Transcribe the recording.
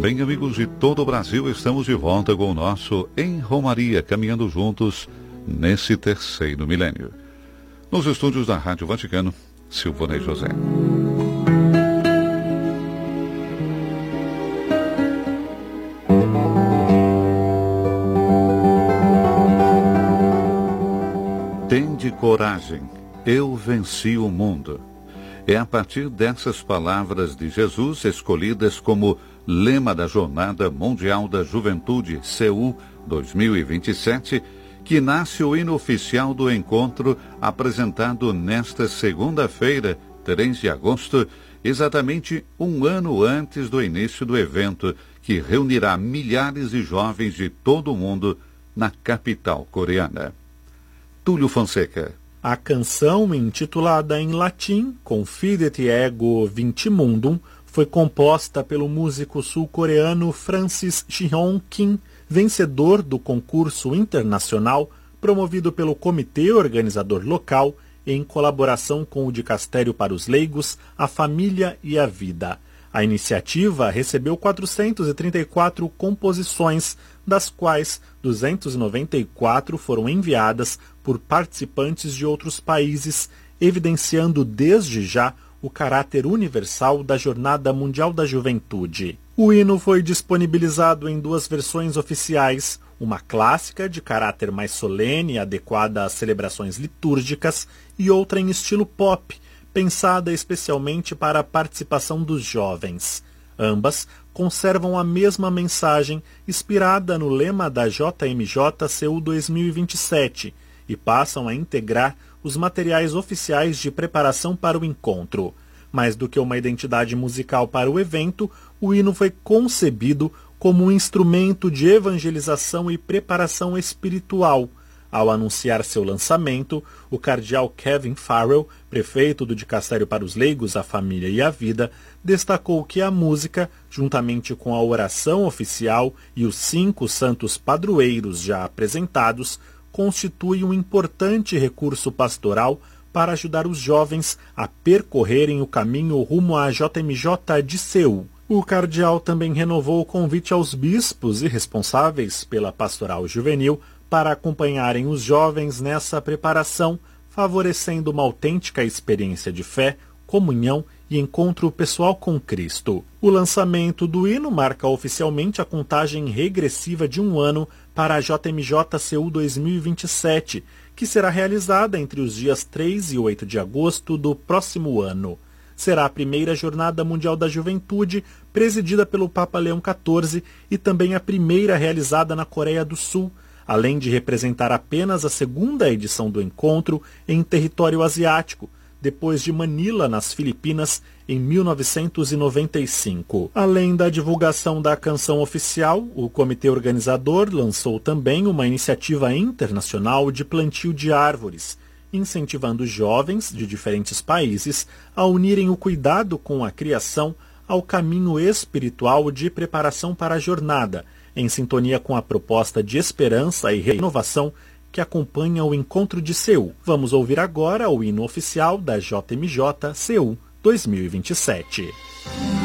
Bem, amigos de todo o Brasil, estamos de volta com o nosso Em Romaria, caminhando juntos nesse terceiro milênio. Nos estúdios da Rádio Vaticano, Silvonei José. Tende coragem, eu venci o mundo. É a partir dessas palavras de Jesus, escolhidas como lema da Jornada Mundial da Juventude, Seul 2027, que nasce o hino oficial do encontro apresentado nesta segunda-feira, 3 de agosto, exatamente um ano antes do início do evento, que reunirá milhares de jovens de todo o mundo na capital coreana. Túlio Fonseca. A canção, intitulada em latim Confidete Ego Vinci Mundum, foi composta pelo músico sul-coreano Francis Jeong Kim, vencedor do concurso internacional promovido pelo comitê organizador local em colaboração com o Dicastério para os Leigos, a Família e a Vida. A iniciativa recebeu 434 composições, das quais 294 foram enviadas por participantes de outros países, evidenciando desde já o caráter universal da Jornada Mundial da Juventude. O hino foi disponibilizado em 2 versões oficiais, uma clássica de caráter mais solene e adequada às celebrações litúrgicas e outra em estilo pop, pensada especialmente para a participação dos jovens. Ambas conservam a mesma mensagem inspirada no lema da JMJ Seul 2027 e passam a integrar os materiais oficiais de preparação para o encontro. Mais do que uma identidade musical para o evento, o hino foi concebido como um instrumento de evangelização e preparação espiritual. Ao anunciar seu lançamento, o cardeal Kevin Farrell, prefeito do Dicastério para os Leigos, a Família e a Vida, destacou que a música, juntamente com a oração oficial e os 5 santos padroeiros já apresentados, constitui um importante recurso pastoral para ajudar os jovens a percorrerem o caminho rumo à JMJ de Seul. O cardeal também renovou o convite aos bispos e responsáveis pela pastoral juvenil para acompanharem os jovens nessa preparação, favorecendo uma autêntica experiência de fé, comunhão e encontro pessoal com Cristo. O lançamento do hino marca oficialmente a contagem regressiva de um ano para a JMJ Seul 2027, que será realizada entre os dias 3 e 8 de agosto do próximo ano. Será a primeira Jornada Mundial da Juventude, presidida pelo Papa Leão XIV, e também a primeira realizada na Coreia do Sul, além de representar apenas a 2ª edição do encontro em território asiático, depois de Manila, nas Filipinas, em 1995. Além da divulgação da canção oficial, o comitê organizador lançou também uma iniciativa internacional de plantio de árvores, incentivando jovens de diferentes países a unirem o cuidado com a criação ao caminho espiritual de preparação para a jornada, em sintonia com a proposta de esperança e renovação que acompanha o encontro de Seul. Vamos ouvir agora o hino oficial da JMJ Seul 2027.